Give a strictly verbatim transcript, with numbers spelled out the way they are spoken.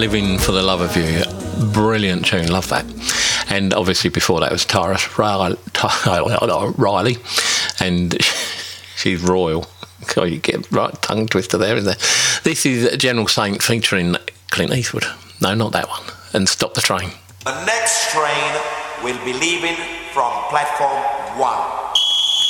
Living for the Love of You, brilliant tune, love that. And obviously before that was Tara Riley, and she's royal. God, you get right tongue twister there, isn't there? This is General Saint featuring Clint Eastwood. No, not that one. And Stop the Train. The next train will be leaving from platform one.